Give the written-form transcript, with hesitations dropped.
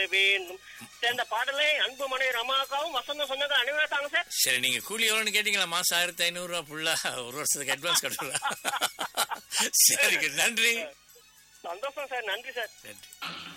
வேண்டும். இந்த பாடலை அன்பு மனைவி ரமாக்காவும் வசந்த சொன்னது அனைவரும் சார். சரி, நீங்க கூலி எவ்வளவுன்னு கேட்டீங்களா? மாசம் 1500 ரூபா ஃபுல்லா ஒரு வருஷத்துக்கு அட்வான்ஸ் கட்டுறா. சரி, நன்றி. சந்தோஷம் சார், நன்றி சார். நன்றி.